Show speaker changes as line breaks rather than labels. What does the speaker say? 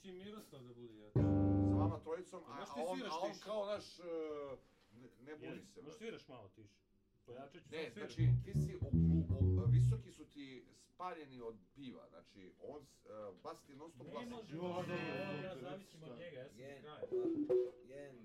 će i Miroslav da bude jedan.
Sa vama trojicom, a on kao naš... Ne buni se.
Možeš sviraš malo tiše. Pojačat ću,
ne,
sam sviraš.
znači, ti si, visoki su ti spaljeni od piva, znači, bas ti non stop glasan.
Ja zavisim od njega, ja sam kraj.
1,